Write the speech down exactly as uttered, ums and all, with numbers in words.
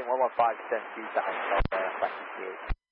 one one five, descend due south of uh, Flat sixty-eight.